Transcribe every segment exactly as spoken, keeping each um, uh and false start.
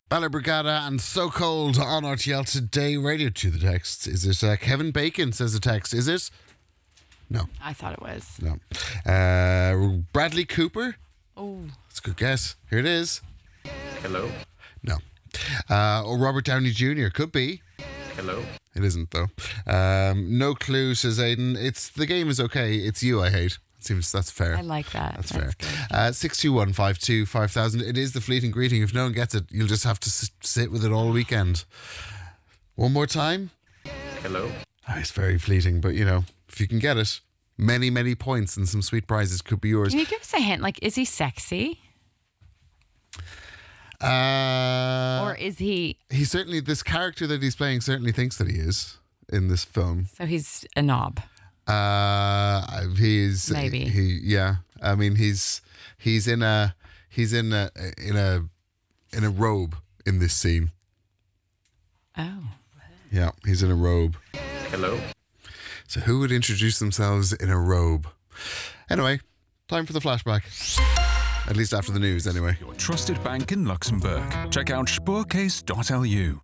Bala Brigada and So Cold on R T L Today Radio. To the text. Is it uh, Kevin Bacon, says the text. Is it? No. I thought it was. No. Uh, Bradley Cooper? Oh. That's a good guess. Here it is. Hello. No. Uh, or Robert Downey Junior Could be. Hello. It isn't, though. Um, no clue, says Aidan. It's The game is okay. It's you I hate. Seems that's fair. I like that. That's, That's fair. Uh, six two one five two five thousand. It is the fleeting greeting. If no one gets it, you'll just have to s- sit with it all weekend. One more time. Hello. Oh, it's very fleeting, but you know, if you can get it, many, many points and some sweet prizes could be yours. Can you give us a hint? Like, is he sexy? Uh, or is he... He certainly, this character that he's playing certainly thinks that he is in this film. So he's a knob. Uh, he's Maybe. he yeah. I mean, he's he's in a he's in a in a in a robe in this scene. Oh. Yeah, he's in a robe. Hello. So who would introduce themselves in a robe? Anyway, time for the flashback. At least after the news, anyway. Your trusted bank in Luxembourg. Check out spoorcase dot l u.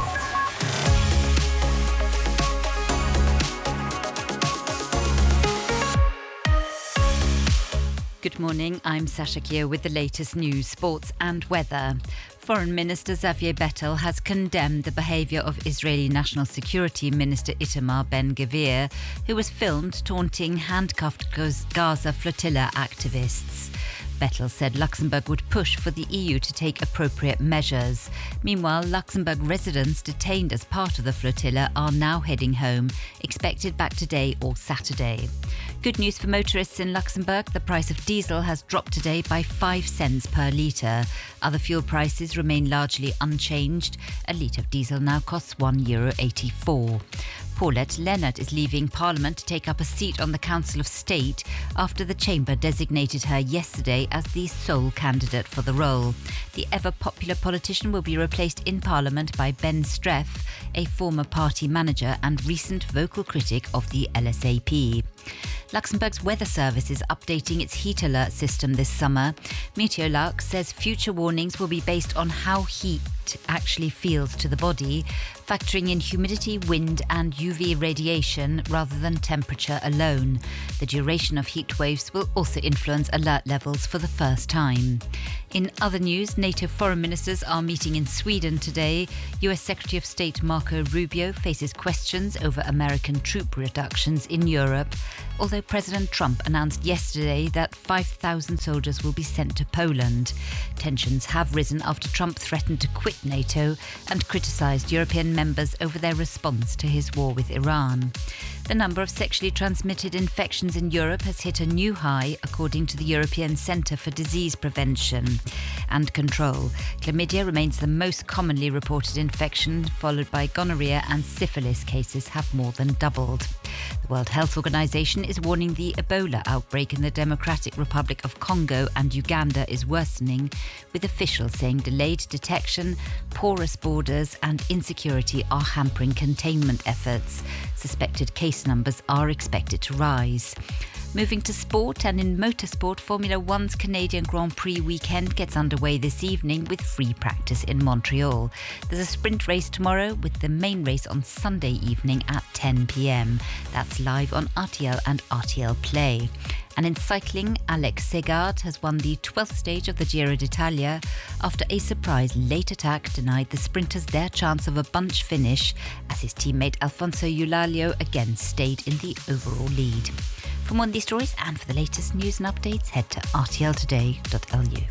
Good morning, I'm Sasha Kier with the latest news, sports and weather. Foreign Minister Xavier Bettel has condemned the behaviour of Israeli National Security Minister Itamar Ben-Gvir, who was filmed taunting handcuffed Gaza flotilla activists. Bettel said Luxembourg would push for the E U to take appropriate measures. Meanwhile, Luxembourg residents detained as part of the flotilla are now heading home, expected back today or Saturday. Good news for motorists in Luxembourg. The price of diesel has dropped today by five cents per litre. Other fuel prices remain largely unchanged. A litre of diesel now costs one euro eighty-four. Paulette Leonard is leaving Parliament to take up a seat on the Council of State after the Chamber designated her yesterday as the sole candidate for the role. The ever-popular politician will be replaced in Parliament by Ben Streff, a former party manager and recent vocal critic of the L S A P. Luxembourg's weather service is updating its heat alert system this summer. Meteorlark says future warnings will be based on how heat actually feels to the body, factoring in humidity, wind and U V radiation rather than temperature alone. The duration of heat waves will also influence alert levels for the first time. In other news, NATO foreign ministers are meeting in Sweden today. U S Secretary of State Marco Rubio faces questions over American troop reductions in Europe, although President Trump announced yesterday that five thousand soldiers will be sent to Poland. Tensions have risen after Trump threatened to quit NATO and criticised European members over their response to his war with Iran. The number of sexually transmitted infections in Europe has hit a new high, according to the European Centre for Disease Prevention and Control. Chlamydia remains the most commonly reported infection, followed by gonorrhea, and syphilis cases have more than doubled. The World Health Organization is warning the Ebola outbreak in the Democratic Republic of Congo and Uganda is worsening, with officials saying delayed detection, porous borders and insecurity are hampering containment efforts. Suspected case numbers are expected to rise. Moving to sport, and in motorsport, Formula One's Canadian Grand Prix weekend gets underway this evening with free practice in Montreal. There's a sprint race tomorrow with the main race on Sunday evening at ten p.m. That's live on R T L and R T L Play. And in cycling, Alex Segard has won the twelfth stage of the Giro d'Italia after a surprise late attack denied the sprinters their chance of a bunch finish, as his teammate Alfonso Eulalio again stayed in the overall lead. For more on these stories and for the latest news and updates, head to r t l today dot l u.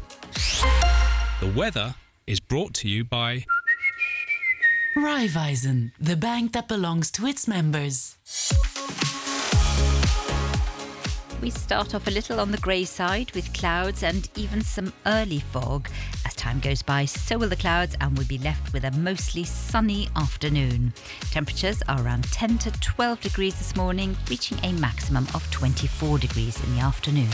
The weather is brought to you by Raiffeisen, the bank that belongs to its members. We start off a little on the grey side with clouds and even some early fog. As time goes by, so will the clouds, and we'll be left with a mostly sunny afternoon. Temperatures are around ten to twelve degrees this morning, reaching a maximum of twenty-four degrees in the afternoon.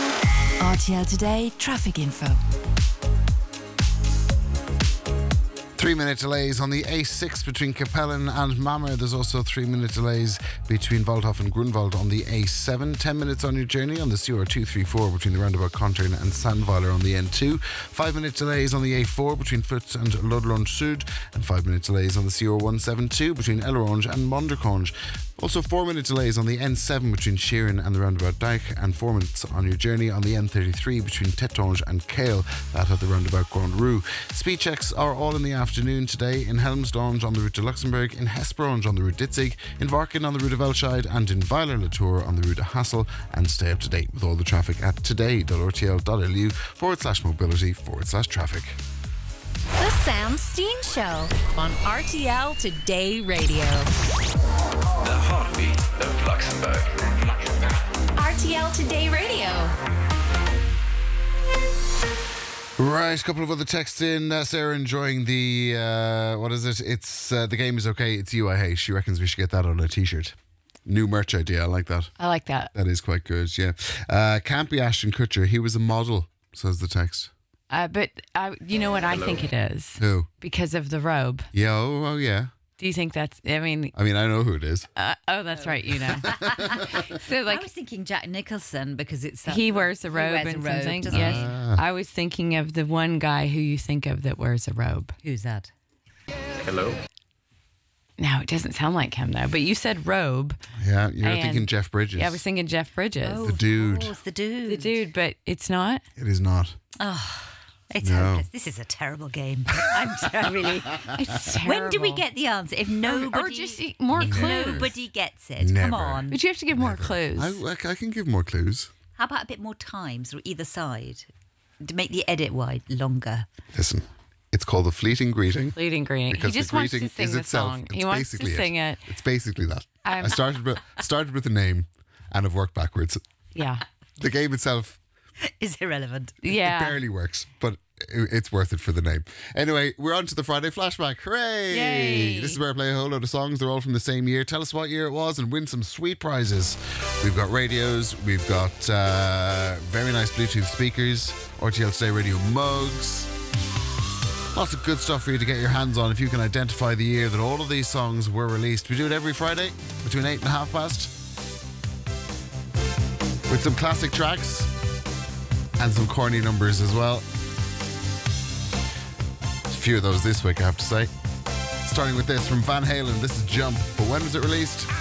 R T L Today traffic info. Three minute delays on the A six between Capellen and Mammer. There's also three minute delays between Waldhof and Grunwald on the A seven. Ten minutes on your journey on the C R two thirty-four between the roundabout Contrin and Sandweiler on the N two. Five minute delays on the A four between Foots and Ludlund Sud. And five minute delays on the C R one seventy-two between Ellerange and Monderconge. Also four minute delays on the N seven between Sheeran and the roundabout Dyke. And four minutes on your journey on the N thirty-three between Tettonge and Cale. That at the roundabout Grand Rue. Speed checks are all in the afternoon today in Helmsdonge on the route to Luxembourg, in Hesperonge on the route Ditzig, in Varken on the route of Elscheid, and in Weiler-Latour on the route to Hassel. And stay up to date with all the traffic at today.rtl.lu forward slash mobility forward slash traffic. The Sam Steen Show on R T L Today Radio. The heartbeat of Luxembourg. R T L Today Radio. Right, a couple of other texts in. Uh, Sarah enjoying the, uh, what is it? It's uh, The Game Is Okay, It's You I Hate. She reckons we should get that on a t-shirt. New merch idea, I like that. I like that. That is quite good, yeah. Uh, can't be Ashton Kutcher. He was a model, says the text. Uh, but I, you know what I Hello. think it is? Who? Because of the robe. Yeah, oh, oh yeah. Do you think that's, I mean, I mean, I know who it is. uh, oh, that's right, you know. So, I like, was thinking Jack Nicholson because it's that he sort of- wears a he robe wears and a robe, something. doesn't Yes. he? I was thinking of the one guy who you think of that wears a robe. Who's that? Hello. No, it doesn't sound like him, though. But you said robe. Yeah, you're And- thinking Jeff Bridges. Yeah, I was thinking Jeff Bridges. Oh, The dude. Of course, the dude. The dude, but it's not. It is not. It's No. hopeless. This is a terrible game. I'm t- really. It's terrible. When do we get the answer? If nobody, or just e- more if clues. nobody gets it, Never. come on. But you have to give more clues. I, I, I can give more clues. How about a bit more time, so either side, to make the edit wide longer? Listen, it's called The Fleeting Greeting. Leading green. Because He just the wants greeting to sing is the itself. song. It's He wants to basically sing it. It's basically that. Um, I started with started with the name and have worked backwards. Yeah. The game itself Is irrelevant. Yeah. it barely works, but it- it's worth it for the name. Anyway, we're on to the Friday flashback. Hooray! Yay. This is where I play a whole load of songs. They're all from the same year. Tell us what year it was and win some sweet prizes. We've got radios. We've got uh, very nice Bluetooth speakers. R T L Today Radio mugs. Lots of good stuff for you to get your hands on if you can identify the year that all of these songs were released. We do it every Friday between eight and half past with some classic tracks and some corny numbers as well. A few of those this week, I have to say. Starting with this from Van Halen. This is Jump. But when was it released?